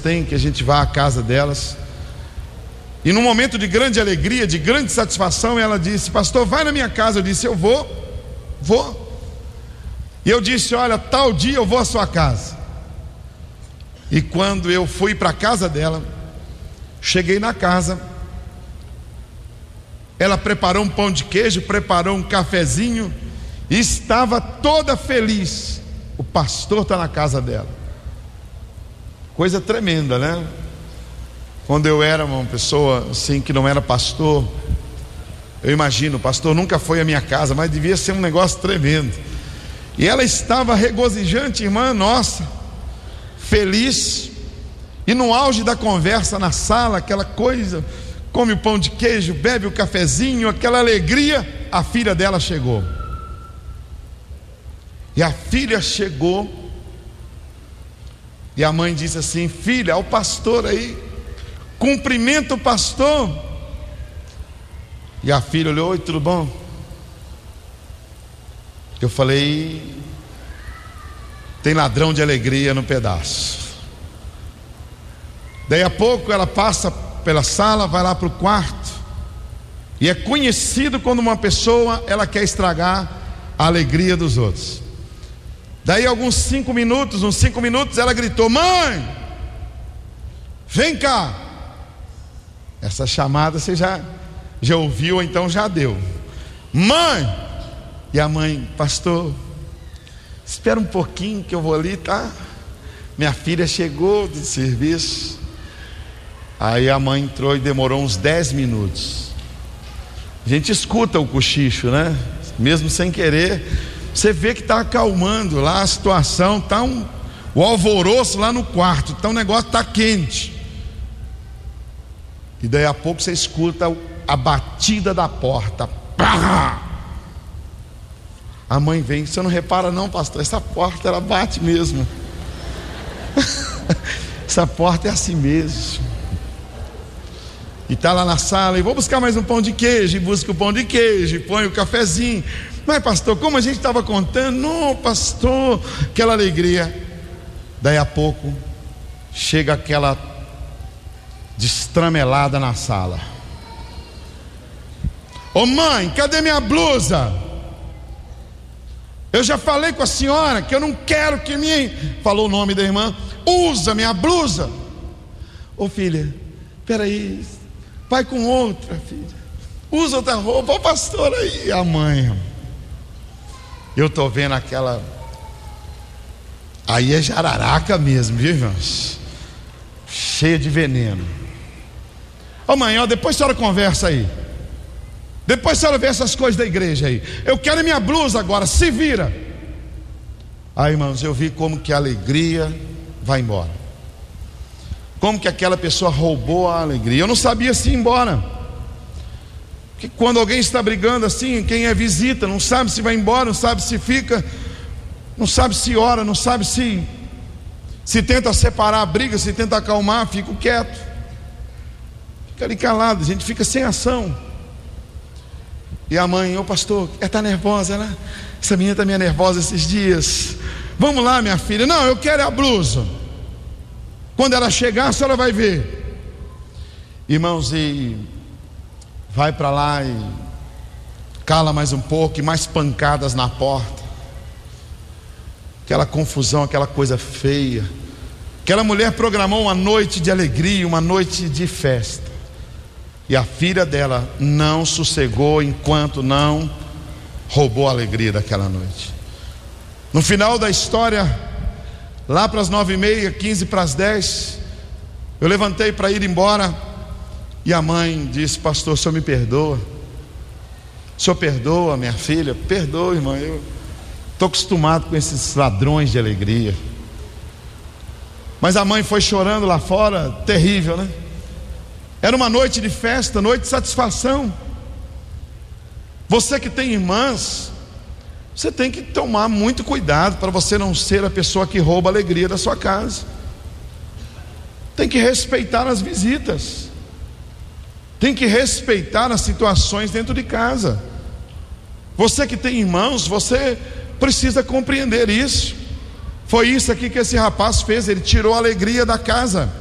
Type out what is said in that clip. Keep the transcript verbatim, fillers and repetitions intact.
têm que a gente vá à casa delas. E num momento de grande alegria, de grande satisfação, ela disse: pastor, vai na minha casa. Eu disse: eu vou, vou. E eu disse: olha, tal dia eu vou à sua casa. E quando eu fui para a casa dela, cheguei na casa, ela preparou um pão de queijo, preparou um cafezinho, e estava toda feliz. O pastor está na casa dela. Coisa tremenda, né? Quando eu era uma pessoa assim que não era pastor, eu imagino, o pastor nunca foi à minha casa, mas devia ser um negócio tremendo. E ela estava regozijante, irmã nossa, feliz. E no auge da conversa na sala, aquela coisa, come o pão de queijo, bebe o cafezinho, aquela alegria, a filha dela chegou. E a filha chegou, e a mãe disse assim: filha, o pastor aí, cumprimenta o pastor. E a filha olhou: oi, tudo bom? Eu falei: tem ladrão de alegria no pedaço. Daí a pouco ela passa pela sala, vai lá para o quarto, e é conhecido quando uma pessoa, ela quer estragar a alegria dos outros. Daí alguns cinco minutos, uns cinco minutos, ela gritou: mãe, vem cá. Essa chamada você já, já ouviu, ou então já deu. Mãe. E a mãe: pastor, espera um pouquinho que eu vou ali, tá? Minha filha chegou do serviço. Aí a mãe entrou e demorou uns dez minutos. A gente escuta o cochicho, né? Mesmo sem querer. Você vê que está acalmando lá a situação, está um, o alvoroço lá no quarto, então o negócio está quente. E daí a pouco você escuta a batida da porta. Pá! A mãe vem: você não repara não, pastor, essa porta ela bate mesmo. Essa porta é assim mesmo. E está lá na sala, e vou buscar mais um pão de queijo, e busca o pão de queijo, e põe o cafezinho. Mas pastor, como a gente estava contando, não pastor, aquela alegria. Daí a pouco chega aquela destramelada na sala: ô mãe, cadê minha blusa? Eu já falei com a senhora que eu não quero que minha... Falou o nome da irmã: usa minha blusa. Ô filha, peraí, vai com outra, filha, usa outra roupa. Ô pastor, aí a mãe, eu tô vendo aquela, aí é jararaca mesmo, viu, irmãos? Cheia de veneno. Ô mãe, ó, depois a senhora conversa aí, depois a senhora vê essas coisas da igreja aí. Eu quero minha blusa agora, se vira. Aí, irmãos, eu vi como que a alegria vai embora, como que aquela pessoa roubou a alegria. Eu não sabia se ir embora, porque quando alguém está brigando assim, quem é visita, não sabe se vai embora, não sabe se fica, não sabe se ora, não sabe se se tenta separar a briga, se tenta acalmar, fica quieto, fica ali calado, a gente fica sem ação. E a mãe: ô pastor, ela está nervosa, né? Essa menina está meio nervosa esses dias. Vamos lá, minha filha. Não, eu quero a blusa. Quando ela chegar, a senhora vai ver. Irmãos, e vai para lá e cala mais um pouco, e mais pancadas na porta. Aquela confusão, aquela coisa feia. Aquela mulher programou uma noite de alegria, uma noite de festa, e a filha dela não sossegou enquanto não roubou a alegria daquela noite. No final da história, lá para as nove e meia, quinze para as dez, eu levantei para ir embora, e a mãe disse: pastor, o senhor me perdoa? O senhor perdoa minha filha? Perdoa, irmã, eu estou acostumado com esses ladrões de alegria. Mas a mãe foi chorando lá fora, terrível, né? Era uma noite de festa, noite de satisfação. Você que tem irmãs, você tem que tomar muito cuidado para você não ser a pessoa que rouba a alegria da sua casa. Tem que respeitar as visitas, tem que respeitar as situações dentro de casa. Você que tem irmãos, você precisa compreender isso. Foi isso aqui que esse rapaz fez, ele tirou a alegria da casa.